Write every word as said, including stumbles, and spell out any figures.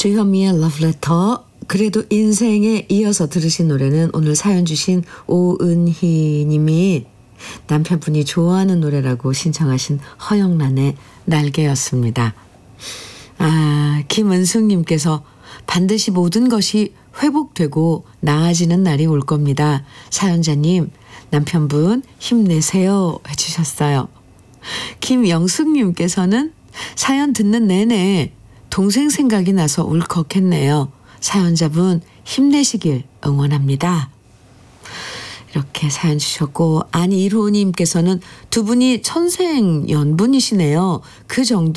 주현미의 러브레터. 그래도 인생에 이어서 들으신 노래는 오늘 사연 주신 오은희 님이 남편분이 좋아하는 노래라고 신청하신 허영란의 날개였습니다. 아, 김은숙 님께서 반드시 모든 것이 회복되고 나아지는 날이 올 겁니다. 사연자님, 남편분 힘내세요 해주셨어요. 김영숙 님께서는 사연 듣는 내내 동생 생각이 나서 울컥했네요. 사연자분 힘내시길 응원합니다. 이렇게 사연 주셨고, 안일호님께서는 두 분이 천생연분이시네요. 그 정도